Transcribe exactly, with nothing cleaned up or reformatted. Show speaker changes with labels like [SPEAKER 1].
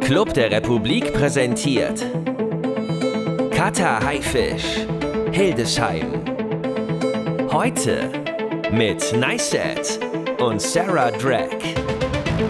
[SPEAKER 1] Club der Republik präsentiert Kata Haifisch, Hildesheim. Heute mit Niceset und Sarah Drake.